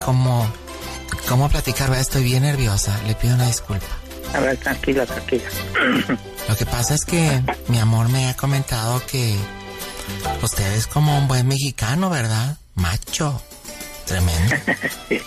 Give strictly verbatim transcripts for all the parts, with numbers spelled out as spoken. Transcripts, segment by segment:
cómo, cómo platicar, ¿verdad? Estoy bien nerviosa, le pido una disculpa. A ver, tranquila, tranquila. Lo que pasa es que mi amor me ha comentado que usted es como un buen mexicano, ¿verdad? Macho, tremendo. Sí.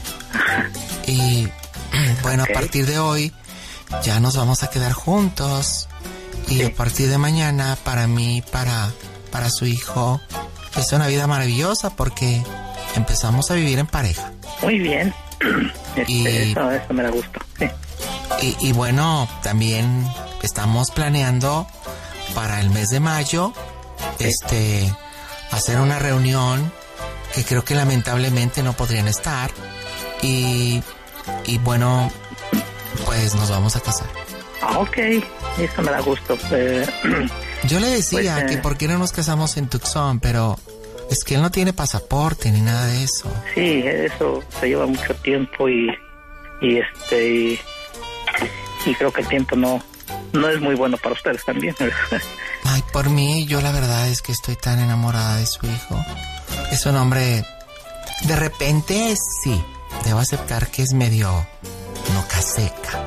Y bueno, Okay. a partir de hoy ya nos vamos a quedar juntos. Y Sí. a partir de mañana, para mí, para, para su hijo, es una vida maravillosa porque empezamos a vivir en pareja. Muy bien. Este, Y- eso, eso me da gusto. Sí. Y, y bueno, también estamos planeando para el mes de mayo, Sí. este, hacer una reunión que creo que lamentablemente no podrían estar. Y, y bueno, pues nos vamos a casar. Ah, ok. Eso me da gusto. Eh, Yo le decía Pues, eh, que por qué no nos casamos en Tucson, pero es que él no tiene pasaporte ni nada de eso. sí, eso se lleva mucho tiempo y, y este y, y creo que el tiempo no no es muy bueno para ustedes también. Ay, por mí, yo la verdad es que estoy tan enamorada de su hijo. Es un hombre, de repente sí, debo aceptar que es medio noca seca.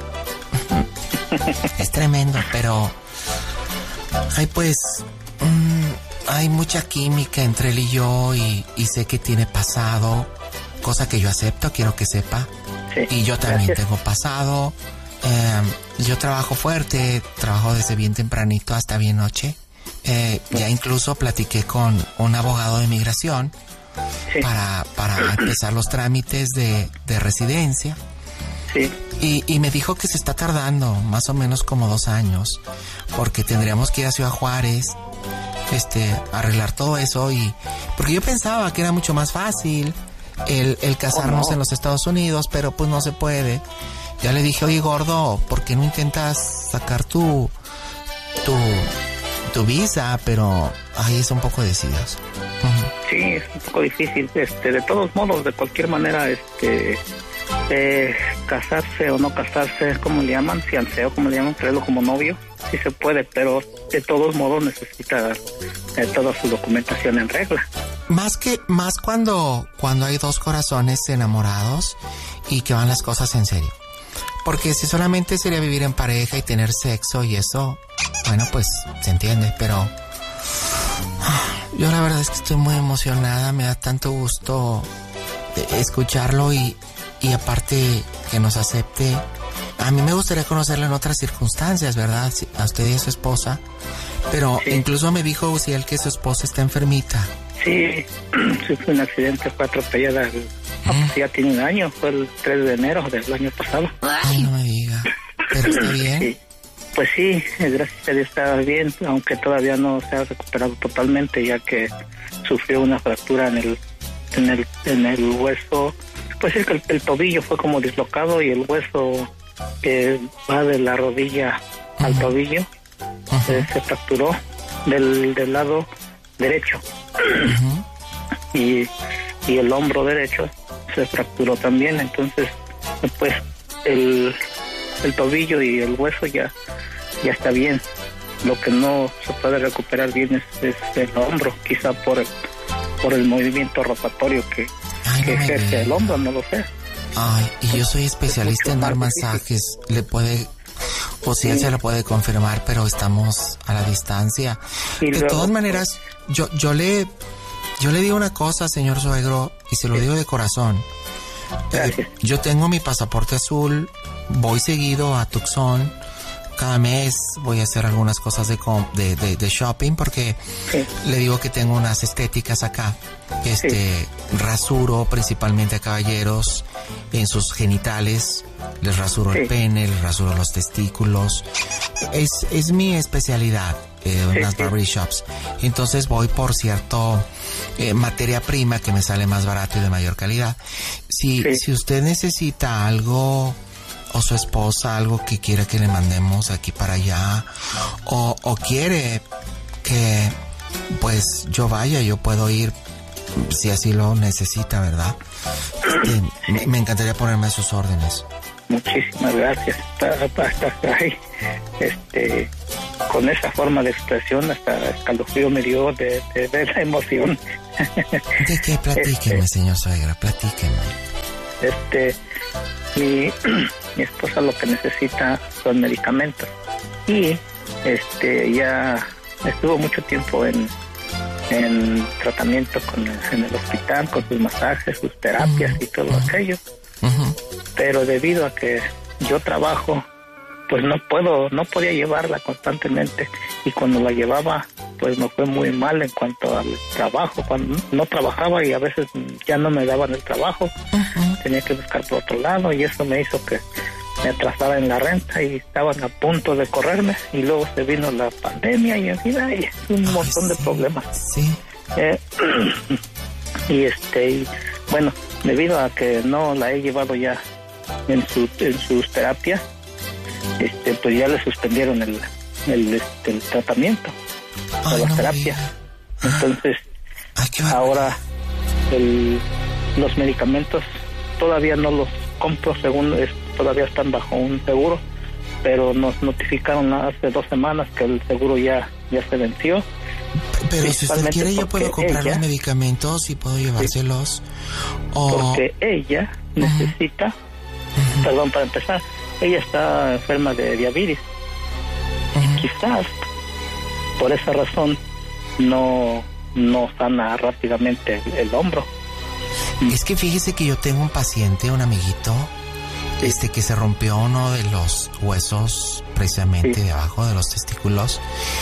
Es tremendo, pero ay, pues mm, hay mucha química entre él y yo y, y sé que tiene pasado, cosa que yo acepto, quiero que sepa. Sí, Y yo también gracias. tengo pasado. Eh, yo trabajo fuerte, trabajo desde bien tempranito hasta bien noche. Eh, ya incluso platiqué con un abogado de migración Sí, para, para empezar los trámites de, de residencia. sí, Y, y me dijo que se está tardando más o menos como dos años, porque tendríamos que ir a Ciudad Juárez, este, arreglar todo eso. Y porque yo pensaba que era mucho más fácil el, el casarnos Oh, no. en los Estados Unidos, pero pues no se puede. Ya le dije, oye gordo, ¿por qué no intentas sacar tu tu, tu visa? Pero ahí es un poco decidoso. Ujú. sí, es un poco difícil. Este, de todos modos, de cualquier manera, este, eh, casarse o no casarse, ¿cómo le llaman? Fianceo, ¿cómo le llaman? Traerlo como novio, sí se puede, pero de todos modos necesita eh, toda su documentación en regla. Más que, más cuando, cuando hay dos corazones enamorados y que van las cosas en serio. Porque si solamente sería vivir en pareja y tener sexo y eso, bueno, pues se entiende, pero ah, yo la verdad es que estoy muy emocionada, me da tanto gusto de escucharlo y, y aparte que nos acepte. A mí me gustaría conocerlo en otras circunstancias, ¿verdad? Si- A usted y a su esposa. Pero Sí. incluso me dijo Uciel que su esposa está enfermita. Sí, sufrió un accidente, fue atropellada. el- ah, pues ya tiene un año, fue el tres de enero del año pasado. Ay, no me diga. ¿Pero está bien? Sí. Pues sí, eh, gracias a Dios está bien, aunque todavía no se ha recuperado totalmente, ya que sufrió una fractura en el en el en el hueso. Pues es que el, el tobillo fue como dislocado y el hueso que va de la rodilla al Ujú. tobillo Ujú, eh, se fracturó del, del lado derecho ujú. y, y el hombro derecho se fracturó también. Entonces pues el, el tobillo y el hueso ya ya está bien. Lo que no se puede recuperar bien es, es el hombro, quizá por el, por el movimiento rotatorio que, Ay, que no me ejerce el diga. hombro, no lo sé. Ay, y yo soy especialista mucho en dar más difícil. masajes. Le puede, o si él Sí. se lo puede confirmar, pero estamos a la distancia. Y De luego, todas maneras, yo, yo le, yo le digo una cosa, señor suegro, y se lo digo de corazón. Eh, Gracias. yo tengo mi pasaporte azul, voy seguido a Tucson. Cada mes voy a hacer algunas cosas de, com- de, de, de shopping porque Sí. le digo que tengo unas estéticas acá. Este, rasuro principalmente a caballeros en sus genitales, les rasuro el Sí. pene, les rasuro los testículos. Es, es mi especialidad, eh, Sí, en las sí. barber shops. Entonces voy por cierto eh, materia prima que me sale más barato y de mayor calidad. Si, Sí. si usted necesita algo o su esposa algo que quiera que le mandemos aquí para allá o, o quiere que pues yo vaya, yo puedo ir si así lo necesita, ¿verdad? Este, me, me encantaría ponerme a sus órdenes. Muchísimas gracias. Hasta, hasta, hasta ahí, este, con esa forma de expresión, hasta escalofrío me dio de, de, de la emoción. ¿De qué? Platíqueme, señor suegra, platíqueme. este, mi, mi esposa lo que necesita son medicamentos. Y este ya estuvo mucho tiempo en, en tratamiento con el, en el hospital, con sus masajes, sus terapias uh-huh. y todo uh-huh. aquello. Uh-huh. Pero debido a que yo trabajo, pues no puedo, no podía llevarla constantemente, y cuando la llevaba, pues me fue muy mal en cuanto al trabajo. Cuando no trabajaba y a veces ya no me daban el trabajo, uh-huh. tenía que buscar por otro lado, y eso me hizo que me atrasaba en la renta y estaban a punto de correrme, y luego se vino la pandemia y en fin, hay un Ay, montón sí, de problemas. Sí. Eh, y este, y, bueno, debido a que no la he llevado ya en su en sus terapias, este, pues ya le suspendieron el el, este, el tratamiento de las no terapias. Entonces, Ay, ahora el, los medicamentos todavía no los compro, según es, todavía están bajo un seguro, pero nos notificaron hace dos semanas que el seguro ya ya se venció. Pero si usted quiere, yo puedo comprar ella, los medicamentos y puedo llevárselos. Sí, o... Porque ella uh-huh. necesita, uh-huh. perdón, para empezar, ella está enferma de diabetes. Uh-huh. Quizás por esa razón no, no sana rápidamente el, el hombro. Es que fíjese que yo tengo un paciente, un amiguito, sí. este que se rompió uno de los huesos precisamente sí. de abajo de los testículos.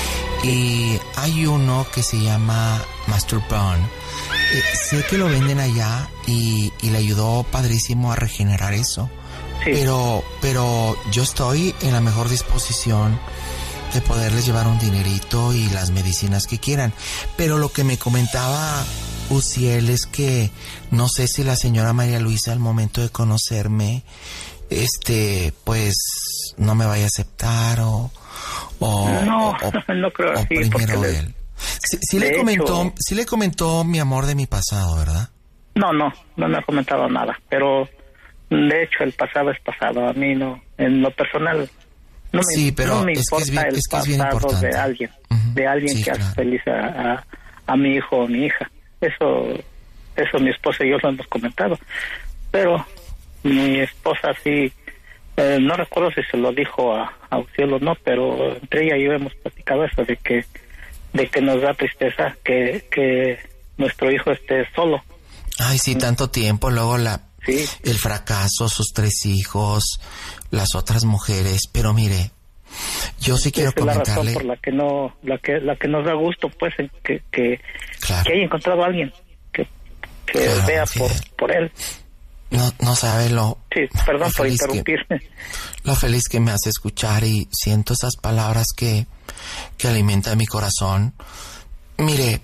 Y hay uno que se llama Masturbone. Eh, sé que lo venden allá y, y le ayudó padrísimo a regenerar eso. Sí. Pero, pero yo estoy en la mejor disposición de poderles llevar un dinerito y las medicinas que quieran. Pero lo que me comentaba Uciel es que no sé si la señora María Luisa al momento de conocerme, este, pues no me vaya a aceptar o... O, no, o, no creo o así. Primero él. Le, sí, sí le comentó, hecho, sí le comentó mi amor de mi pasado, ¿verdad? No, no, no me ha comentado nada. Pero de hecho el pasado es pasado. A mí no, en lo personal, no me, sí, pero no me es importa que es bien, el es que es pasado bien importante. de alguien, uh-huh. de alguien sí, que claro. hace feliz a, a, a mi hijo o mi hija. Eso, eso mi esposa y yo lo hemos comentado. Pero mi esposa sí. Eh, no recuerdo si se lo dijo a, a Uciel o no, pero entre ella y yo hemos platicado eso de que de que nos da tristeza que, que nuestro hijo esté solo. Ay, sí, tanto tiempo, luego la sí. el fracaso, sus tres hijos, las otras mujeres, pero mire, yo sí quiero comentarle. Es la razón por la que no, la que la que nos da gusto, pues, que que, claro. que haya encontrado a alguien que, que claro, vea por, por él. No, no sabe lo... Sí, perdón lo por interrumpirme. Que, lo feliz que me hace escuchar y siento esas palabras que, que alimentan mi corazón. Mire,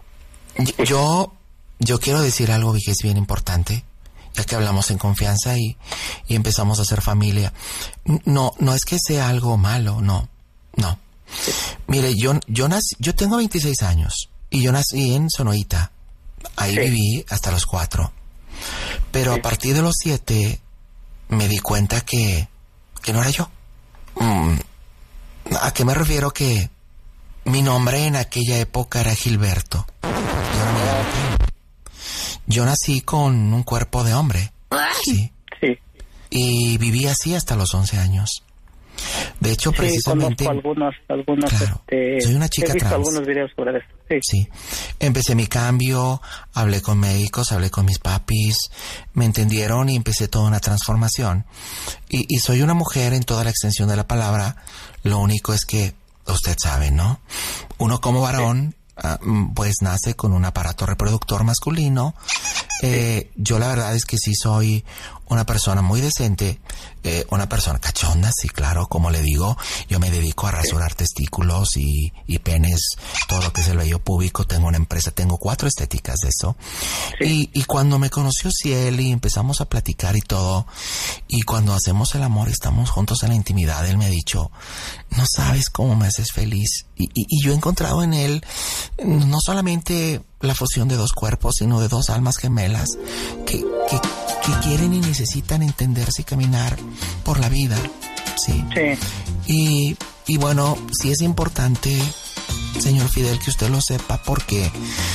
yo, yo quiero decir algo que es bien importante, ya que hablamos en confianza y, y empezamos a hacer familia. No, no es que sea algo malo, no, no. Mire, yo, yo nací, yo tengo veintiséis años y yo nací en Sonoita. Ahí sí. viví hasta los cuatro. Pero a partir de los siete me di cuenta que, que no era yo. Mm, ¿A qué me refiero? Que mi nombre en aquella época era Gilberto. Yo, no me llamo yo nací con un cuerpo de hombre. Sí. Sí. Y viví así hasta los once años. De hecho, sí, precisamente... algunos, algunos, claro, este, soy una chica he visto trans. algunos videos sobre eso. Sí. sí. Empecé mi cambio, hablé con médicos, hablé con mis papis, me entendieron y empecé toda una transformación. Y, y soy una mujer en toda la extensión de la palabra. Lo único es que, usted sabe, ¿no? Uno como varón, sí. uh, pues nace con un aparato reproductor masculino. Eh, yo la verdad es que sí soy una persona muy decente, eh, una persona cachonda, sí, claro, como le digo, yo me dedico a rasurar sí. testículos y, y penes, todo lo que es el vello púbico, tengo una empresa, tengo cuatro estéticas de eso, sí. y, y cuando me conoció Ciel y empezamos a platicar y todo, y cuando hacemos el amor, estamos juntos en la intimidad, él me ha dicho, no sabes cómo me haces feliz, y, y, y yo he encontrado en él, no solamente la fusión de dos cuerpos, sino de dos almas gemelas que, que, que quieren y necesitan entenderse y caminar por la vida, ¿sí? Sí. Y, y bueno, sí es importante, señor Fidel, que usted lo sepa, porque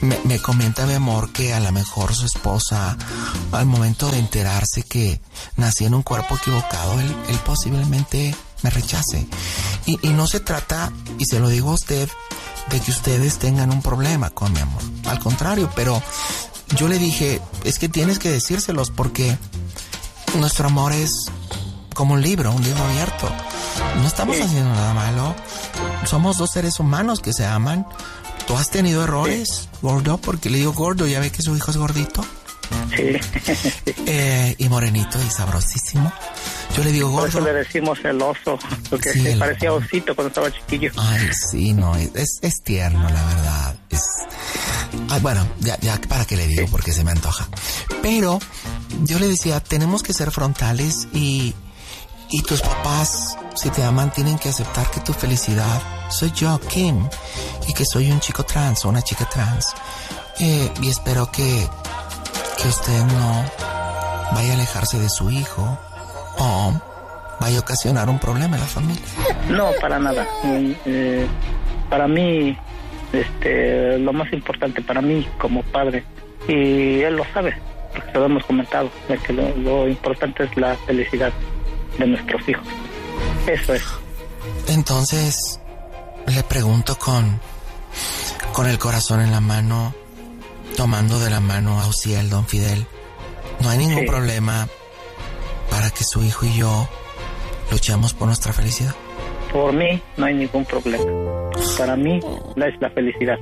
me, me comenta mi amor que a lo mejor su esposa, al momento de enterarse que nací en un cuerpo equivocado, él, él posiblemente me rechace. Y, y no se trata, y se lo digo a usted, de que ustedes tengan un problema con mi amor. Al contrario, pero yo le dije, es que tienes que decírselos porque nuestro amor es como un libro, un libro abierto. No estamos sí. haciendo nada malo. Somos dos seres humanos que se aman. ¿Tú has tenido errores, sí. gordo? Porque le digo gordo, ya ve que su hijo es gordito. Sí. eh, y morenito y sabrosísimo. Yo le digo gordo. Por eso le decimos el oso, porque sí, se parecía a osito cuando estaba chiquillo. Ay, sí, no, es, es tierno, la verdad. Es... Ay, bueno, ya, ya para qué le digo, sí. porque se me antoja. Pero yo le decía, tenemos que ser frontales y, y tus papás, si te aman, tienen que aceptar que tu felicidad soy yo, Kim, y que soy un chico trans o una chica trans. Eh, y espero que, que usted no vaya a alejarse de su hijo o vaya a ocasionar un problema en la familia. No, para nada. Eh, para mí, este, lo más importante para mí como padre, y él lo sabe, porque lo hemos comentado, de que lo, lo importante es la felicidad de nuestros hijos. Eso es. Entonces, le pregunto con, con el corazón en la mano, tomando de la mano a Uziel, don Fidel, ¿no hay ningún sí. problema para que su hijo y yo luchemos por nuestra felicidad? Por mí no hay ningún problema. Para mí es la felicidad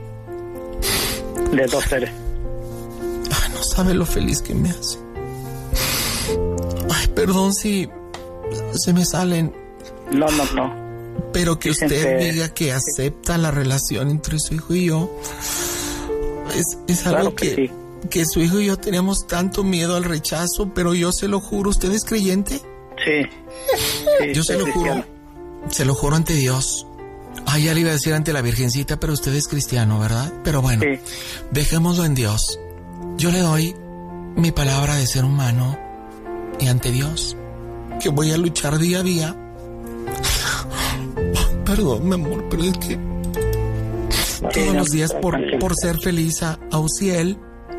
de dos seres. Ay, no sabe lo feliz que me hace. Ay, perdón si se me salen. No, no, no. Pero que usted que, diga que acepta la relación entre su hijo y yo es, es algo claro que, que, sí. que su hijo y yo teníamos tanto miedo al rechazo, pero yo se lo juro. ¿Usted es creyente? Sí. sí yo se lo cristiano. juro. Se lo juro ante Dios. Ay, ya le iba a decir ante la Virgencita, pero usted es cristiano, ¿verdad? Pero bueno, sí. dejémoslo en Dios. Yo le doy mi palabra de ser humano y ante Dios, que voy a luchar día a día. Perdón, mi amor, pero es que todos los días por, por ser feliz a, a Uziel.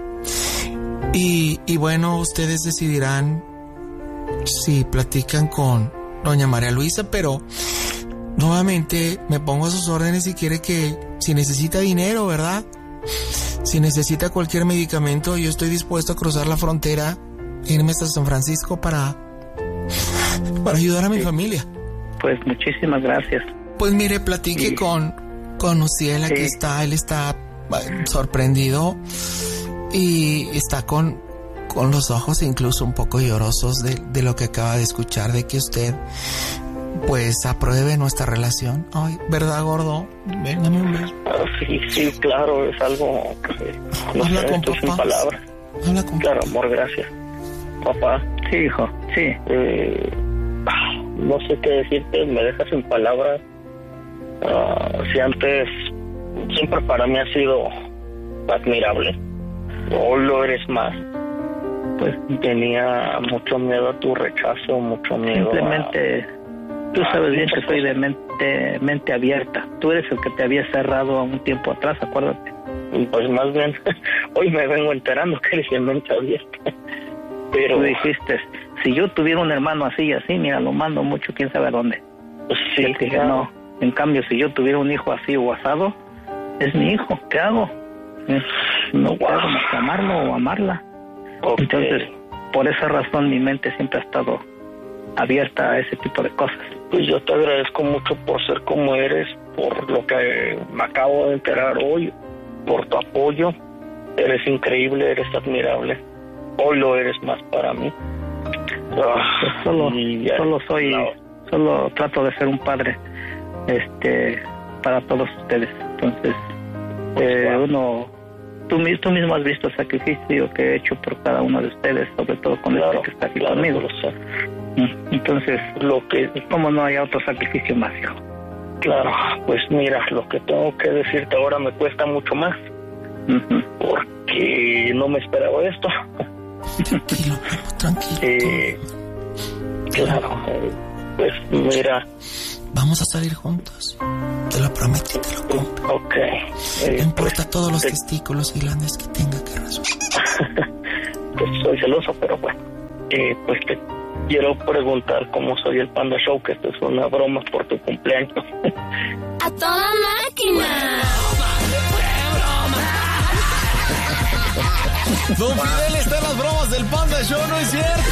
Y, y bueno, ustedes decidirán si platican con doña María Luisa, pero nuevamente me pongo a sus órdenes si quiere que, si necesita dinero, ¿verdad? Si necesita cualquier medicamento, yo estoy dispuesto a cruzar la frontera, irme hasta San Francisco para, para ayudar a mi sí. familia. Pues muchísimas gracias. Pues mire, platique sí. con, con Uziel, aquí sí. está, él está sorprendido y está con, con los ojos incluso un poco llorosos de, de lo que acaba de escuchar, de que usted pues apruebe nuestra relación. Ay, ¿verdad, gordo? Ven, dame un beso. Ah, sí, sí, claro, es algo que no Habla sé, con esto papá. sin palabras. Habla con Claro, papá. amor, gracias. Papá. Sí, hijo, sí. Eh, no sé qué decirte, me dejas sin palabras. Uh, si antes siempre para mí ha sido admirable, hoy lo eres más. Pues tenía mucho miedo a tu rechazo, mucho miedo simplemente a... Tú sabes bien que soy de mente, mente abierta. Tú eres el que te había cerrado un tiempo atrás, acuérdate. Pues más bien, hoy me vengo enterando que eres de mente abierta. Pero tú dijiste, si yo tuviera un hermano así y así, mira, lo mando mucho, quién sabe a dónde. Pues sí, te dije, no. En cambio, si yo tuviera un hijo así o asado, es mi hijo, ¿qué hago? No puedo más que amarlo o amarla. Okay. Entonces, por esa razón mi mente siempre ha estado abierta a ese tipo de cosas. Pues yo te agradezco mucho por ser como eres, por lo que me acabo de enterar hoy, por tu apoyo. Eres increíble, eres admirable. Hoy lo eres más para mí. Ah, pues solo, ya, solo soy, no. solo trato de ser un padre este para todos ustedes. Entonces, eh, uno, tú, tú mismo has visto el sacrificio que he hecho por cada uno de ustedes, sobre todo con claro, este que está aquí claro, conmigo. Entonces, lo que, como no hay otro sacrificio más, hijo. Claro, pues mira, lo que tengo que decirte ahora me cuesta mucho más, uh-huh. porque no me esperaba esto. Tranquilo, tranquilo. Eh, claro, pues mira, vamos a salir juntos. Te lo prometo y te lo cumplo. Ok. Eh, no importa pues, todos los te... testículos y glandes que tenga que raspar. Pues soy celoso, pero bueno. Eh, pues te quiero preguntar cómo soy el Panda Show, que esto es una broma por tu cumpleaños. ¡A toda máquina! Don Fidel está en las bromas del Panda Show, ¿no es cierto?